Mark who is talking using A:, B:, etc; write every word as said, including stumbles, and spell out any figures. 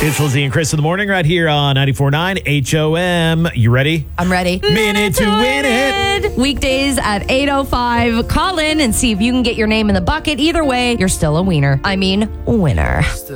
A: It's Lizzie and Chris in the morning right here on ninety-four point nine H O M. You ready?
B: I'm ready.
A: Minute to win it.
B: Weekdays at eight oh five. Call in and see if you can get your name in the bucket. Either way, you're still a wiener. I mean, winner.